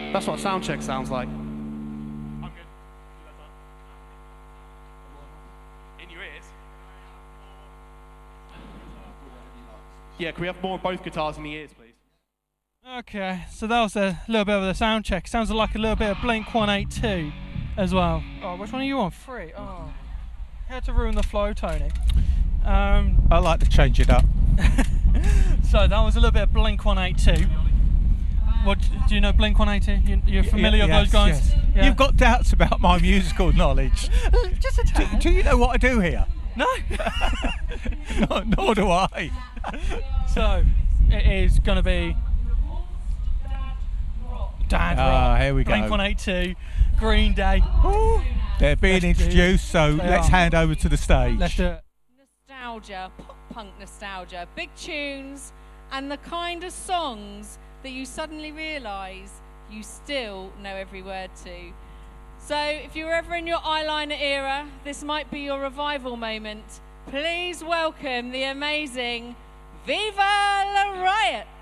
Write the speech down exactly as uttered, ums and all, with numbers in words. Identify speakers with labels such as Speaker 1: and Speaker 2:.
Speaker 1: That's what sound check sounds like.
Speaker 2: I'm good. In your ears?
Speaker 1: Yeah, can we have more of both guitars in the ears, please?
Speaker 3: Okay, so that was a little bit of the sound check. Sounds like a little bit of Blink one eighty-two as well. Oh, which one are you on? Three? Oh. Had to ruin the flow, Tony. Um,
Speaker 4: I like to change it up.
Speaker 3: so that was a little bit of Blink one eighty-two. What, do you know Blink one eighty? You, you're familiar
Speaker 4: yeah,
Speaker 3: with
Speaker 4: yes,
Speaker 3: those guys?
Speaker 4: Yes.
Speaker 3: Yeah.
Speaker 4: You've got doubts about my musical knowledge.
Speaker 3: Just a tad.
Speaker 4: Do, do you know what I do here?
Speaker 3: No.
Speaker 4: no nor do I.
Speaker 3: So, it is going to be Dad
Speaker 4: Ah,
Speaker 3: Rock,
Speaker 4: here we go.
Speaker 3: Blink one eighty-two, Green Day. Ooh.
Speaker 4: They're being
Speaker 3: Let's
Speaker 4: introduced, so
Speaker 3: They
Speaker 4: let's
Speaker 3: are.
Speaker 4: hand over to the stage.
Speaker 3: Let's do it.
Speaker 5: Nostalgia, pop punk nostalgia, big tunes, and the kind of songs that you suddenly realise you still know every word to. So if you're ever in your eyeliner era, this might be your revival moment. Please welcome the amazing Viva La Riot!